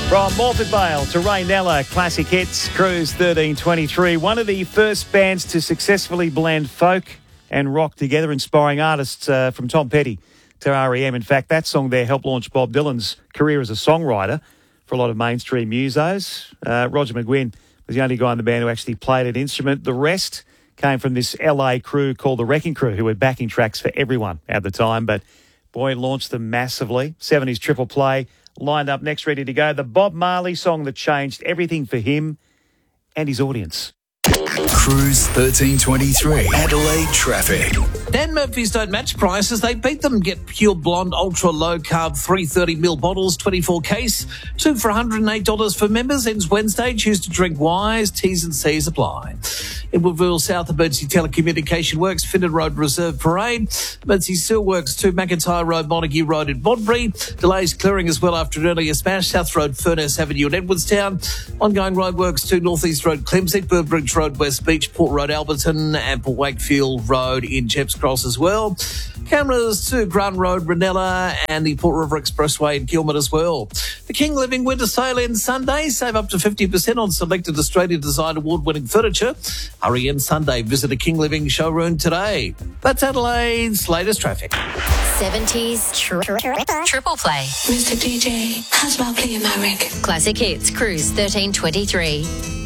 From Morford Vale to Raynella, classic hits, Cruise 1323. One of the first bands to successfully blend folk and rock together, inspiring artists from Tom Petty to R.E.M. In fact, that song there helped launch Bob Dylan's career as a songwriter for a lot of mainstream musos. Roger McGuinn was the only guy in the band who actually played an instrument. The rest came from this LA crew called the Wrecking Crew, who were backing tracks for everyone at the time. But, boy, launched them massively. 70s triple play. Lined up next, ready to go. The Bob Marley song that changed everything for him and his audience. Cruise 1323. Adelaide traffic. Dan Murphy's don't match prices. They beat them. Get Pure Blonde Ultra Low Carb 330ml bottles, 24 case. 2 for $108 for members. Ends Wednesday. Choose to drink wise. T's and C's apply. In Woodville South, Emergency Telecommunication Works, Findon Road Reserve Parade. Emergency Steel Works 2, McIntyre Road, Montague Road in Bodbury. Delays clearing as well after an earlier smash. South Road, Furness Avenue in Edwardstown. Ongoing roadworks 2, North East Road, Clemsik, Burbridge Road, West Beach, Port Road, Alberton, and Port Wakefield Road in Chepps Cross as well. Cameras to Grant Road, Ranella, and the Port River Expressway in Gilman as well. The King Living Winter Sale ends Sunday. Save up to 50% on selected Australian Design Award-winning furniture. Hurry in Sunday. Visit a King Living showroom today. That's Adelaide's latest traffic. 70s triple play. Mr. DJ, how's about playing my record? Classic hits, Cruise 1323.